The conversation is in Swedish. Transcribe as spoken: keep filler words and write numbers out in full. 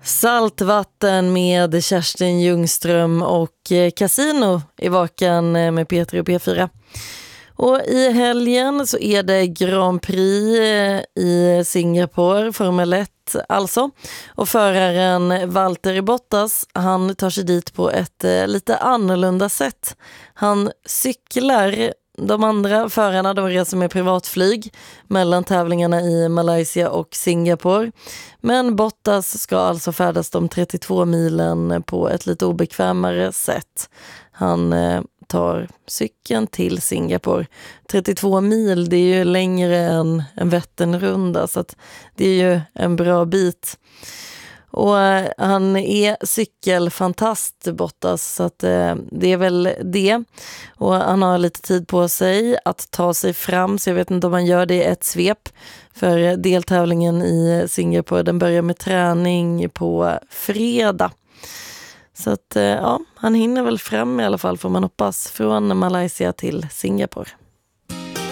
Saltvatten med Kerstin Ljungström och Casino i vakan med P tre och P fyra. Och i helgen så är det Grand Prix i Singapore, Formel ett alltså. Och föraren Valtteri Bottas, han tar sig dit på ett lite annorlunda sätt. Han cyklar. De andra förarna, de reser med privatflyg mellan tävlingarna i Malaysia och Singapore. Men Bottas ska alltså färdas de trettiotvå milen på ett lite obekvämare sätt. Han eh, tar cykeln till Singapore. trettiotvå mil, det är ju längre än en Vätternrunda, så att det är ju en bra bit. Och eh, han är cykelfantast, Bottas, så att eh, det är väl det. Och han har lite tid på sig att ta sig fram, så jag vet inte om han gör det i ett svep. För deltävlingen i Singapore, den börjar med träning på fredag. Så att eh, ja, han hinner väl fram i alla fall, får man hoppas, från Malaysia till Singapore.